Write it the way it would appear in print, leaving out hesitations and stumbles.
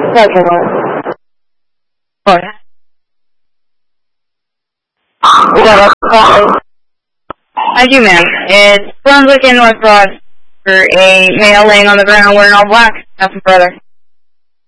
Second. What? We got a call. I do, ma'am. It's Brunswick and North Broad for a male laying on the ground wearing all black. Nothing further.